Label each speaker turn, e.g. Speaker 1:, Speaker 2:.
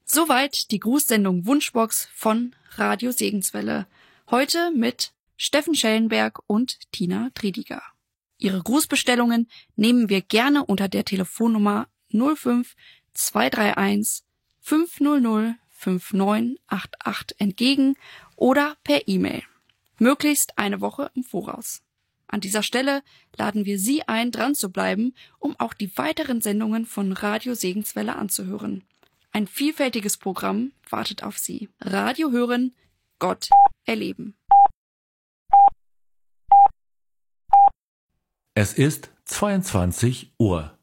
Speaker 1: Soweit die Grußsendung Wunschbox von Radio Segenswelle. Heute mit Steffen Schellenberg und Tina Triediger. Ihre Grußbestellungen nehmen wir gerne unter der Telefonnummer 05 231 500 5988 entgegen oder per E-Mail. Möglichst eine Woche im Voraus. An dieser Stelle laden wir Sie ein, dran zu bleiben, um auch die weiteren Sendungen von Radio Segenswelle anzuhören. Ein vielfältiges Programm wartet auf Sie. Radio hören, Gott erleben.
Speaker 2: Es ist 22 Uhr.